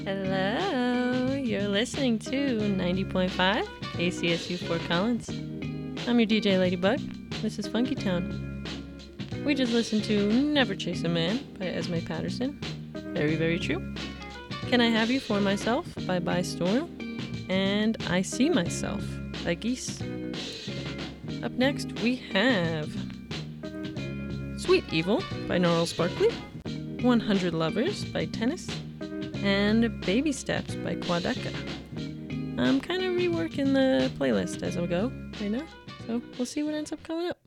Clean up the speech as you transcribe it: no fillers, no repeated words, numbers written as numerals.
Hello, you're listening to 90.5 KCSU Fort Collins. I'm your DJ Ladybug. This is Funky Town. We just listened to Never Chase a Man by Esme Patterson. Very, very true. Can I Have You For Myself by By Storm. And I See Myself by Geese. Up next we have Sweet Evil by Gnarl Sparkly, 100 Lovers by Tennis, and Baby Steps by Quadeca. I'm kind of reworking the playlist as I go right now, so we'll see what ends up coming up.